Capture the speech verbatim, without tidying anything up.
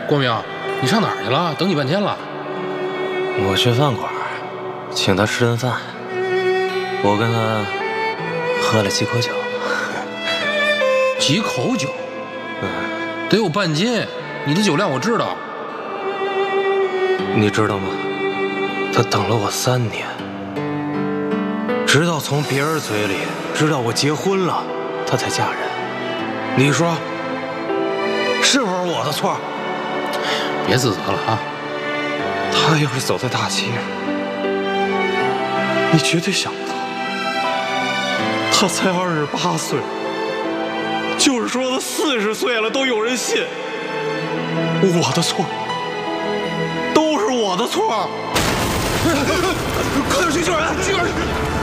国明，你上哪儿去了？等你半天了。 我去饭馆，请他吃顿饭。我跟他喝了几口酒。 几口酒？嗯，得有半斤。你的酒量我知道。 你知道吗？他等了我三年，直到从别人嘴里知道我结婚了，他才嫁人。你说，是不是我的错？ 别自责了啊！ 他要是走在大街上，你绝对想不到，他才二十八岁，就是说他四十岁了都有人信。我的错，都是我的错。快点去救人！去救人！